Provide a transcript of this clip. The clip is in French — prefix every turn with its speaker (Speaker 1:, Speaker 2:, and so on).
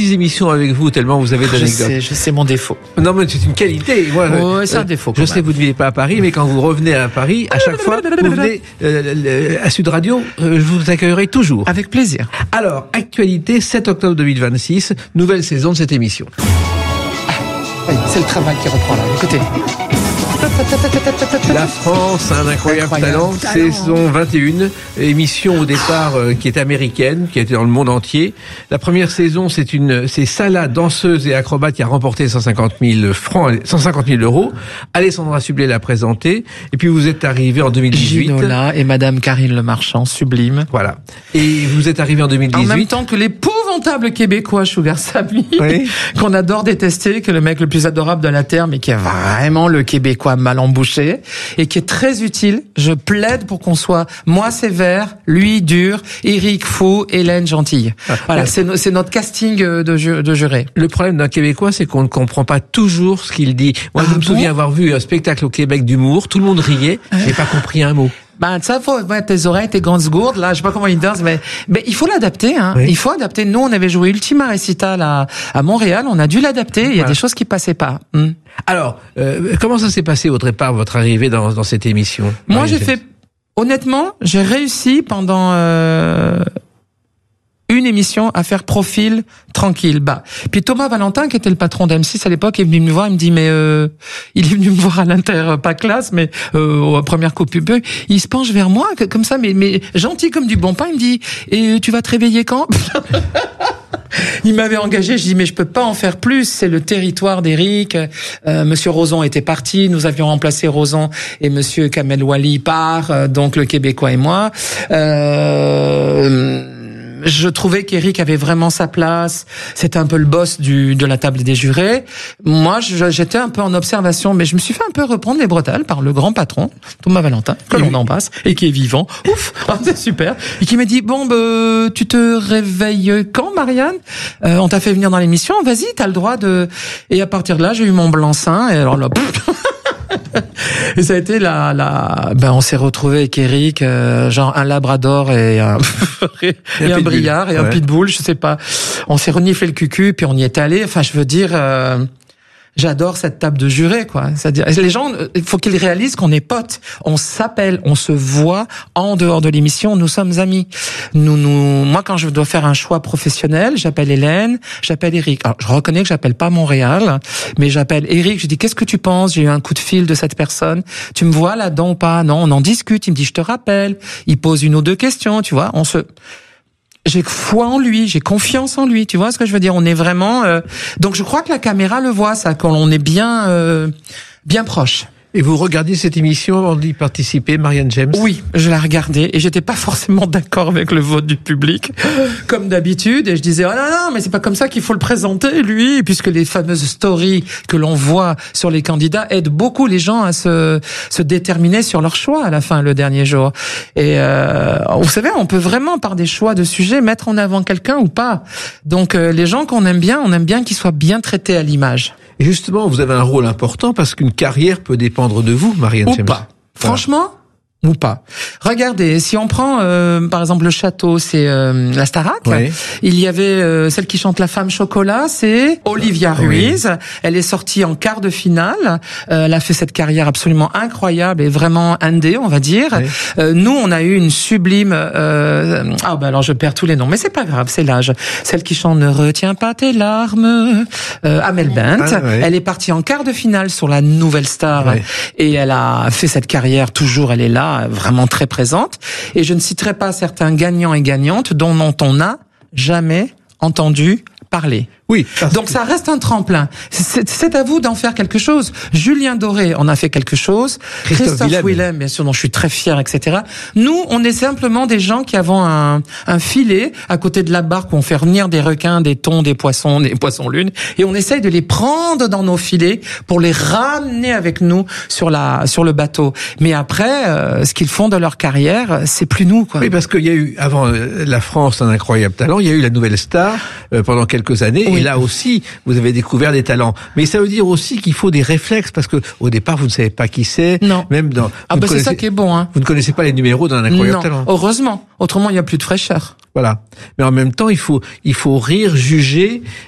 Speaker 1: 10 émissions avec vous, tellement vous avez d'anecdotes.
Speaker 2: Je sais mon défaut.
Speaker 1: Non, mais c'est une qualité. Moi,
Speaker 2: c'est un défaut.
Speaker 1: Je sais que vous ne vivez pas à Paris, mais quand vous revenez à Paris, à chaque fois, vous venez à Sud Radio, je vous accueillerai toujours.
Speaker 2: Avec plaisir.
Speaker 1: Alors, actualité, 7 octobre 2026, nouvelle saison de cette émission.
Speaker 2: C'est le travail qui reprend là. Écoutez.
Speaker 1: La France a un incroyable talent, saison 21, émission au départ qui est américaine, qui a été dans le monde entier. La première saison, c'est Salah, danseuse et acrobate, qui a remporté 150 000 euros. Alessandra Sublet l'a présentée. Et puis vous êtes arrivé en 2018.
Speaker 2: Ginola et Madame Karine Le Marchand, sublime.
Speaker 1: Voilà. Et vous êtes arrivé en 2018.
Speaker 2: En même temps que l'épouvantable Québécois Sugar Sammy,
Speaker 1: oui.
Speaker 2: Qu'on adore détester, que le mec le plus adorable de la Terre, mais qui est vraiment le Québécois mal embouché, et qui est très utile. Je plaide pour qu'on soit, moi sévère, lui dur, Éric fou, Hélène gentille. Voilà, c'est notre casting de juré.
Speaker 1: Le problème d'un Québécois, c'est qu'on ne comprend pas toujours ce qu'il dit. Moi, je me souviens avoir vu un spectacle au Québec d'humour, tout le monde riait, j'ai pas compris un mot.
Speaker 2: Ça faut tes oreilles, tes grandes gourdes, là, je sais pas comment ils dansent, mais il faut l'adapter, hein. Oui. Il faut adapter. Nous, on avait joué Ultima Recital à Montréal, on a dû l'adapter. Il y a des choses qui passaient pas.
Speaker 1: Alors, comment ça s'est passé au départ, votre arrivée dans cette émission?
Speaker 2: Moi, honnêtement, j'ai réussi pendant une émission à faire profil tranquille. Puis Thomas Valentin, qui était le patron d'M6 à l'époque, est venu me voir, il me dit, mais il est venu me voir à l'Inter, pas classe, mais à première coupe pub, il se penche vers moi comme ça, mais gentil comme du bon pain, il me dit, et tu vas te réveiller quand? Il m'avait engagé, je dis mais je peux pas en faire plus, c'est le territoire d'Éric. Monsieur Rozon était parti, nous avions remplacé Rozon et Monsieur Kamel Wally part, donc le Québécois et moi. Je trouvais qu'Éric avait vraiment sa place. C'était un peu le boss de la table des jurés. Moi, j'étais un peu en observation, mais je me suis fait un peu reprendre les bretelles par le grand patron, Thomas Valentin, que l'on embrasse, et qui est vivant. Ouf, c'est super. Et qui m'a dit, tu te réveilles quand, Marianne? On t'a fait venir dans l'émission, vas-y, t'as le droit de... Et à partir de là, j'ai eu mon blanc-seing, et alors là... Et ça a été on s'est retrouvé avec Éric, genre un labrador et un briard et un pitbull, je sais pas. On s'est reniflé le cucu, puis on y est allé. Enfin, je veux dire, j'adore cette table de jurés, quoi. C'est-à-dire, les gens, il faut qu'ils réalisent qu'on est potes. On s'appelle, on se voit en dehors de l'émission, nous sommes amis. Moi, quand je dois faire un choix professionnel, j'appelle Hélène, j'appelle Éric. Alors, je reconnais que j'appelle pas Montréal, mais j'appelle Éric, je dis, qu'est-ce que tu penses? J'ai eu un coup de fil de cette personne. Tu me vois là-dedans ou pas? Non, on en discute. Il me dit, je te rappelle. Il pose une ou deux questions, tu vois. J'ai foi en lui, j'ai confiance en lui, tu vois ce que je veux dire? On est vraiment... Donc je crois que la caméra le voit, ça, quand on est bien proche.
Speaker 1: Et vous regardiez cette émission avant d'y participer, Marianne James?
Speaker 2: Oui, je la regardais et j'étais pas forcément d'accord avec le vote du public, comme d'habitude. Et je disais, oh non, mais c'est pas comme ça qu'il faut le présenter, lui. Puisque les fameuses stories que l'on voit sur les candidats aident beaucoup les gens à se déterminer sur leur choix à la fin, le dernier jour. Et vous savez, on peut vraiment, par des choix de sujets, mettre en avant quelqu'un ou pas. Donc les gens qu'on aime bien, on aime bien qu'ils soient bien traités à l'image.
Speaker 1: Et justement, vous avez un rôle important parce qu'une carrière peut dépendre de vous, Marianne James.
Speaker 2: Ou pas. Franchement, ou pas. Regardez, si on prend par exemple le château, c'est la Starac.
Speaker 1: Oui.
Speaker 2: Il y avait celle qui chante La Femme Chocolat, c'est Olivia Ruiz. Oui. Elle est sortie en quart de finale. Elle a fait cette carrière absolument incroyable et vraiment indé, on va dire. Oui. Nous, on a eu une sublime. Alors je perds tous les noms, mais c'est pas grave, c'est l'âge. Celle qui chante Ne retiens pas tes larmes. Amel Bent. Oui. Elle est partie en quart de finale sur la Nouvelle Star et elle a fait cette carrière. Toujours, elle est là. Vraiment très présente. Et je ne citerai pas certains gagnants et gagnantes dont on n'a jamais entendu parler.
Speaker 1: Oui.
Speaker 2: Donc ça reste un tremplin. C'est à vous d'en faire quelque chose. Julien Doré en a fait quelque chose. Christophe Willem, bien sûr, dont je suis très fier, etc. Nous, on est simplement des gens qui avons un filet à côté de la barque où on fait revenir des requins, des thons, des poissons lunes, et on essaye de les prendre dans nos filets pour les ramener avec nous sur le bateau. Mais après, ce qu'ils font de leur carrière, c'est plus nous, quoi.
Speaker 1: Oui, parce qu'il y a eu, avant la France, un incroyable talent, il y a eu la Nouvelle Star pendant quelques années. Oui. Et là aussi, vous avez découvert des talents. Mais ça veut dire aussi qu'il faut des réflexes, parce que au départ, vous ne savez pas qui c'est.
Speaker 2: Non.
Speaker 1: Même dans.
Speaker 2: C'est ça qui est bon, hein.
Speaker 1: Vous ne connaissez pas les numéros d'un incroyable talent.
Speaker 2: Heureusement. Autrement, il n'y a plus de fraîcheur.
Speaker 1: Voilà. Mais en même temps, il faut rire, juger,